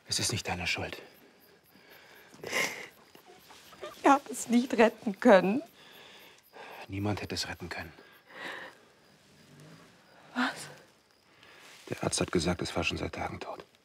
Es ist nicht deine Schuld. Ich habe es nicht retten können. Niemand hätte es retten können. Was? Der Arzt hat gesagt, es war schon seit Tagen tot.